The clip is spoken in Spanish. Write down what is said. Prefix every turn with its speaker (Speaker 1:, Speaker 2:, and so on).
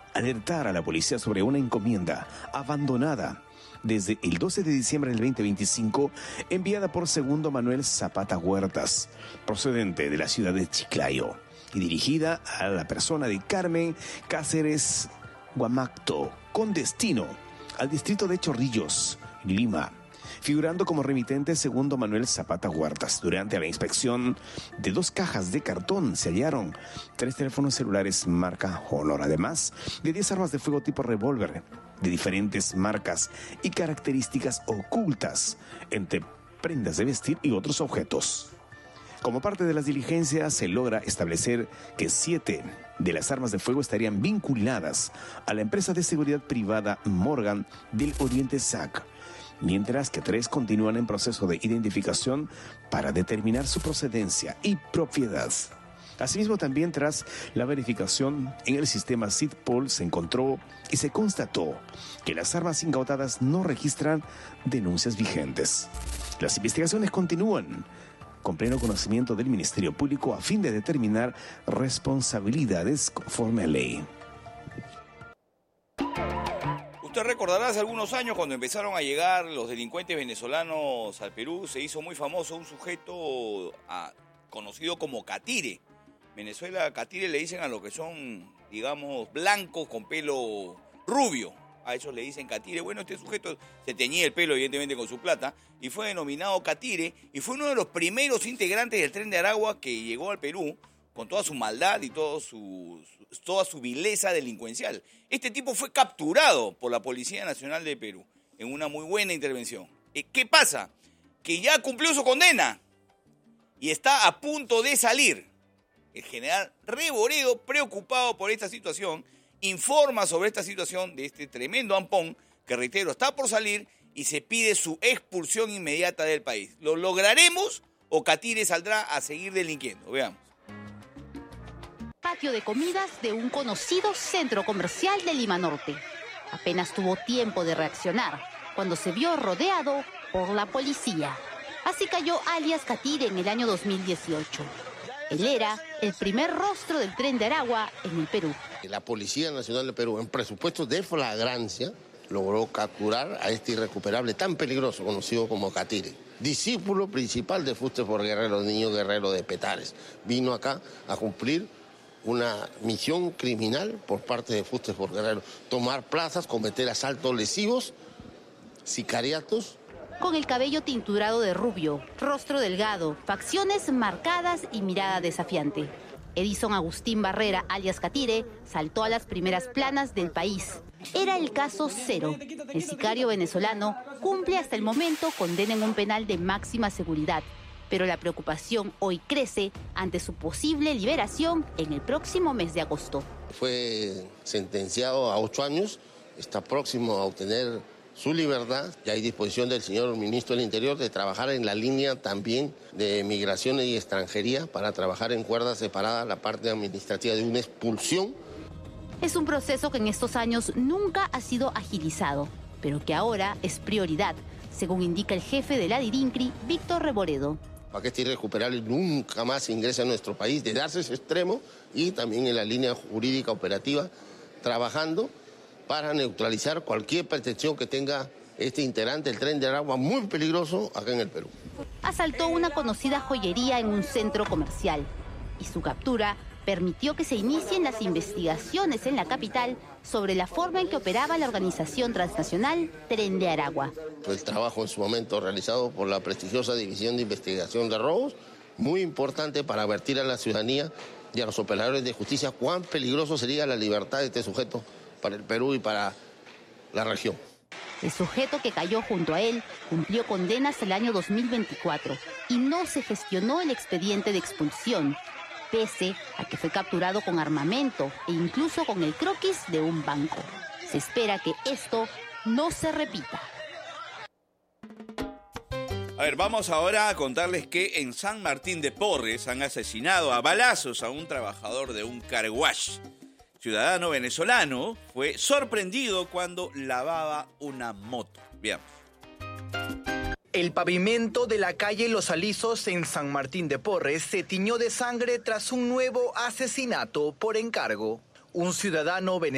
Speaker 1: alertar a la policía sobre una encomienda abandonada desde el 12 de diciembre del 2025, enviada por Segundo Manuel Zapata Huertas, procedente de la ciudad de Chiclayo, y dirigida a la persona de Carmen Cáceres Guamacto, con destino al distrito de Chorrillos, Lima, figurando como remitente Segundo Manuel Zapata Huertas. Durante la inspección de 2 cajas de cartón se hallaron 3 teléfonos celulares marca Honor, además de 10 armas de fuego tipo revólver de diferentes marcas y características ocultas entre prendas de vestir y otros objetos. Como parte de las diligencias, se logra establecer que 7 de las armas de fuego estarían vinculadas a la empresa de seguridad privada Morgan del Oriente SAC, mientras que 3 continúan en proceso de identificación para determinar su procedencia y propiedad. Asimismo, también tras la verificación en el sistema SIDPOL se encontró y se constató que las armas incautadas no registran denuncias vigentes. Las investigaciones continúan con pleno conocimiento del Ministerio Público a fin de determinar responsabilidades conforme a ley.
Speaker 2: Usted recordará hace algunos años cuando empezaron a llegar los delincuentes venezolanos al Perú, se hizo muy famoso un sujeto conocido como catire. Venezuela, catire le dicen a los que son, digamos, blancos con pelo rubio. A esos le dicen catire. Bueno, este sujeto se teñía el pelo, evidentemente, con su plata, y fue denominado catire, y fue uno de los primeros integrantes del Tren de Aragua que llegó al Perú con toda su maldad y toda su vileza delincuencial. Este tipo fue capturado por la Policía Nacional de Perú en una muy buena intervención. ¿Qué pasa? Que ya cumplió su condena y está a punto de salir. El general Reboredo, preocupado por esta situación, informa sobre esta situación de este tremendo ampón, que reitero, está por salir, y se pide su expulsión inmediata del país. ¿Lo lograremos o Catire saldrá a seguir delinquiendo? Veamos.
Speaker 3: Patio de comidas de un conocido centro comercial de Lima Norte. Apenas tuvo tiempo de reaccionar cuando se vio rodeado por la policía. Así cayó alias Catire en el año 2018. Él era el primer rostro del Tren de Aragua en el Perú.
Speaker 4: La Policía Nacional de Perú, en presupuestos de flagrancia, logró capturar a este irrecuperable tan peligroso conocido como Catire, discípulo principal de Fuste por Guerrero, niño guerrero de Petare. Vino acá a cumplir una misión criminal por parte de Fuste por Guerrero, tomar plazas, cometer asaltos lesivos, sicariatos.
Speaker 3: Con el cabello tinturado de rubio, rostro delgado, facciones marcadas y mirada desafiante. Edison Agustín Barrera, alias Catire, saltó a las primeras planas del país. Era el caso cero. El sicario venezolano cumple hasta el momento condena en un penal de máxima seguridad. Pero la preocupación hoy crece ante su posible liberación en el próximo mes de agosto.
Speaker 4: Fue sentenciado a 8 años, está próximo a obtener su libertad. Ya hay disposición del señor ministro del Interior de trabajar en la línea también de migraciones y extranjería para trabajar en cuerda separada la parte administrativa de una expulsión.
Speaker 3: Es un proceso que en estos años nunca ha sido agilizado, pero que ahora es prioridad, según indica el jefe de la DIRINCRI, Víctor Reboredo.
Speaker 4: Para que este irrecuperable nunca más ingrese a nuestro país, de darse ese extremo, y también en la línea jurídica operativa, trabajando para neutralizar cualquier pretensión que tenga este integrante del Tren de Aragua, muy peligroso acá en el Perú.
Speaker 3: Asaltó una conocida joyería en un centro comercial y su captura permitió que se inicien las investigaciones en la capital sobre la forma en que operaba la organización transnacional Tren de Aragua.
Speaker 4: El trabajo en su momento realizado por la prestigiosa División de Investigación de Robos, muy importante para advertir a la ciudadanía y a los operadores de justicia cuán peligroso sería la libertad de este sujeto para el Perú y para la región.
Speaker 3: El sujeto que cayó junto a él cumplió condena hasta el año 2024 y no se gestionó el expediente de expulsión, pese a que fue capturado con armamento e incluso con el croquis de un banco. Se espera que esto no se repita.
Speaker 2: A ver, vamos ahora a contarles que en San Martín de Porres han asesinado a balazos a un trabajador de un car wash. Ciudadano venezolano fue sorprendido cuando lavaba una moto. Veamos.
Speaker 5: El pavimento de la calle Los Alisos en San Martín de Porres se tiñó de sangre tras un nuevo asesinato por encargo. Un ciudadano venezolano